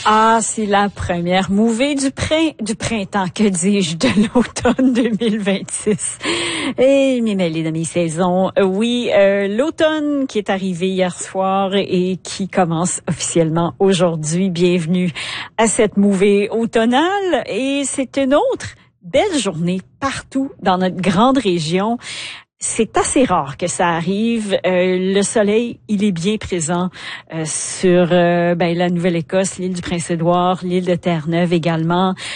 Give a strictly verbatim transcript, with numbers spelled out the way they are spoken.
Ah, c'est la première mouvée du, prin- du printemps, que dis-je, de l'automne deux mille vingt-six. Et mes mêlés de mes saisons. Oui, euh, l'automne qui est arrivé hier soir et qui commence officiellement aujourd'hui. Bienvenue à cette mouvée automnale. Et c'est une autre belle journée partout dans notre grande région. C'est assez rare que ça arrive. Euh, le soleil, il est bien présent euh, sur euh, ben, la Nouvelle-Écosse, l'île du Prince-Édouard, l'île de Terre-Neuve également.